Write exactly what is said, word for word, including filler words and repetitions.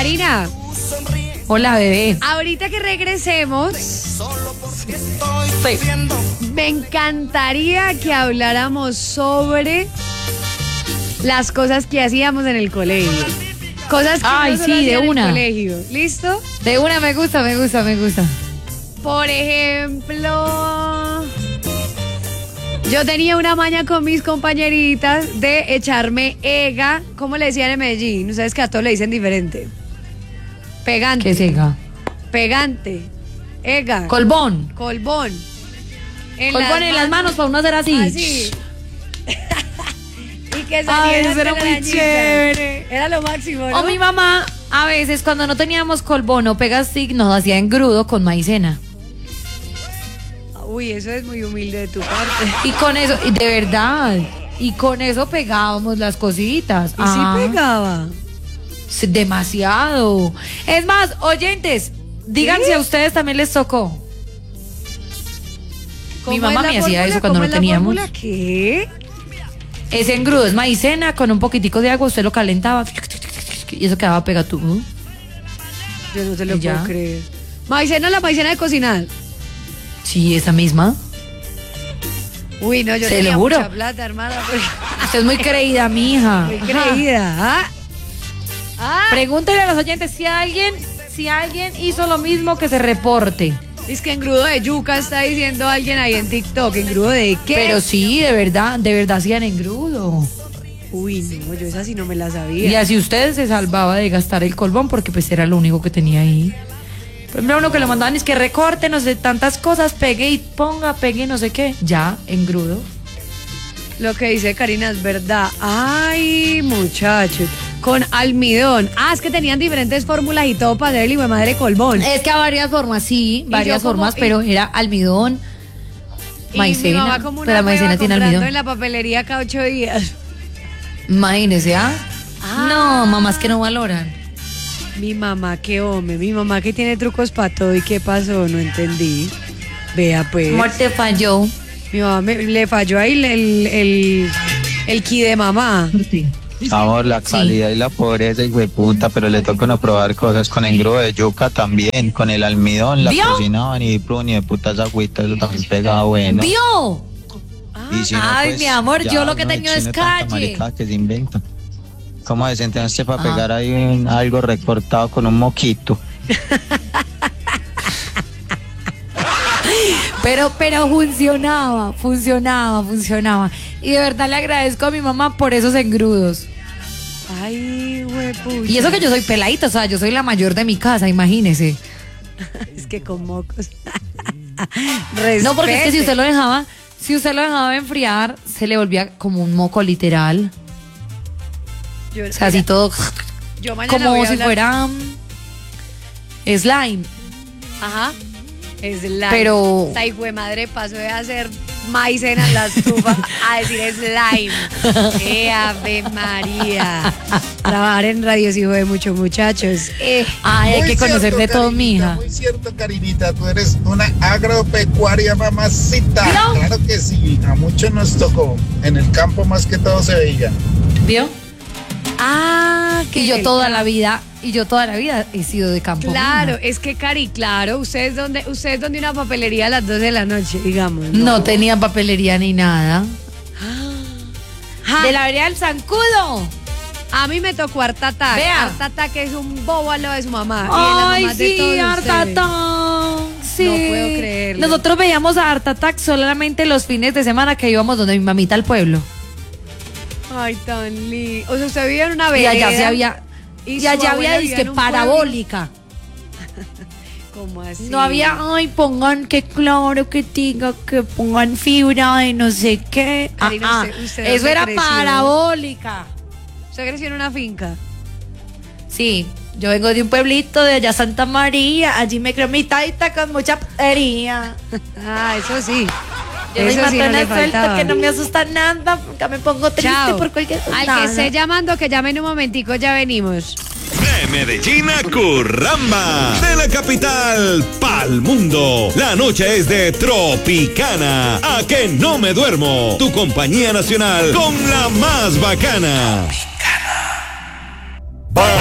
Karina. Hola, bebé. Ahorita que regresemos, Sí. me encantaría que habláramos sobre las cosas que hacíamos en el colegio. Cosas que Ay, no solo sí, de hacían en una. el colegio. ¿Listo? De una me gusta, me gusta, me gusta. Por ejemplo, yo tenía una maña con mis compañeritas de echarme ega. ¿Cómo le decían en Medellín? Ustedes que a todos le dicen diferente. Pegante. ¿Qué siga? Pegante. Ega. Colbón. Colbón. En Colbón en las manos para uno hacer así. Así. Y que Ay, salieran eso era muy telarañitas. chévere. Era lo máximo, ¿no? O mi mamá, a veces cuando no teníamos colbón o pegastick, nos hacía engrudo con maicena. Uy, eso es muy humilde de tu parte. Y con eso, y de verdad, y con eso pegábamos las cositas. Y Ajá. sí pegaba. Sí, demasiado. Es más, oyentes, digan ¿Sí? si a ustedes también les tocó. Mi ¿Cómo mamá es la me hacía fórmula? eso cuando ¿Cómo no es la teníamos. fórmula? ¿Qué? Ese engrudo es maicena con un poquitico de agua, usted lo calentaba y eso quedaba pegatudo. Yo no te lo ¿Y ya? puedo creer. Maicena, la maicena de cocinar. Sí, esa misma. Uy, no, yo Se tenía lo juro. mucha plata, hermana. porque- Usted es muy creída, mija. Muy Ajá. creída. ¿Ah? ¿Ah? Pregúntele a los oyentes si alguien, si alguien hizo lo mismo, que se reporte. Es que engrudo de yuca está diciendo alguien ahí en TikTok. ¿Engrudo de qué? Pero sí, de verdad, de verdad hacían engrudo. Uy, no, yo esa sí no me la Y sabía. así usted se salvaba de gastar el colbón porque pues era lo único que tenía ahí. Por ejemplo, uno que lo mandaban es que recorte, no sé, tantas cosas, pegue y ponga, pegue, no sé qué. Ya, engrudo. Lo que dice Karina es verdad. Ay, muchachos. Con almidón. Ah, es que tenían diferentes fórmulas y todo para hacer el hijo de madre colbón. Es que a varias formas, sí, varias yo como- formas, y- pero era almidón, Y mi maicena. mamá como Pero una la maicena hueva tiene comprando almidón. en la papelería cada ocho días. Imagínese, ¿ah? Ah. No, mamás que no valoran. Mi mamá, qué hombre. Mi mamá que tiene trucos para todo. ¿Y qué pasó? No entendí. Vea, pues. Muerte falló. Mi mamá me- le falló ahí el, el, el, el ki de mamá. Amor, la calidad y la pobreza, hijo de puta, pero le toca no probar cosas con engrudo de yuca también, con el almidón, la ¿Vio? cocinaban y plum, y de putas agüitas, eso también pegaba bueno. ¿Vio? Y si no, Ay, pues, mi amor, ya yo lo que uno he tenido es chino tanta calle. maricada que se inventa. ¿Cómo se sentencia para Ajá. pegar ahí un- algo recortado con un moquito? Pero, pero funcionaba, funcionaba, funcionaba. Y de verdad le agradezco a mi mamá por esos engrudos. Ay, huepucha. Y eso que yo soy peladita, o sea, yo soy la mayor de mi casa, imagínese. Es que con mocos. No, porque es que si Respete. usted lo dejaba, si usted lo dejaba enfriar, se le volvía como un moco literal. Yo, O sea, así todo yo mañana voy como a si hablar- fuera um, slime. Ajá. Slime. Pero- Esta hijo de madre pasó de hacer maicena en la estufa a decir slime. ¡Eh, Ave María! Trabajar en radio sí de muchos muchachos. Eh. Ay, hay Muy que conocer cierto, de todo, Karinita, mija. Muy cierto, Karinita, tú eres una agropecuaria mamacita. ¿Vio? Claro que sí, a muchos nos tocó. En el campo más que todo se veía. ¿Vio? Ah, Y yo toda la vida, y yo toda la vida he sido de campo. Claro, mija. es que Cari, claro, ustedes donde, ustedes donde una papelería a las dos de la noche, digamos. No tenía papelería ni nada. Ah, De la vereda del Zancudo. A mí me tocó Art Attack. Vea. Art Attack es un bobo a lo de su mamá. y de las Ay, mamás de sí, todos Art ustedes. Attack. Sí. No puedo creerlo. Nosotros veíamos a Art Attack solamente los fines de semana que íbamos donde mi mamita al pueblo. Ay, tan lindo. O sea, usted vivía en una Y vereda. allá se había, y y su allá abuela había vivía disque en un pueblo. parabólica. ¿Cómo así? No había, ay, pongan que claro, que diga, que pongan fibra de no sé qué. Karina, Ah, ah, usted- usted eso dónde era creció. parabólica. ¿Usted creció en una finca? Sí, yo vengo de un pueblito de allá Santa María, allí me creo mi taita con mucha putería. Ah, eso sí. Yo soy Eso sí no matona le suelta faltaba. que no me asusta nada, nunca me pongo triste Chao. por cualquier cosa. Al que esté llamando, que llame en un momentico, ya venimos. De Medellín a Curramba, de la capital pa'l mundo. La noche es de Tropicana. A que no me duermo. Tu compañía nacional con la más bacana.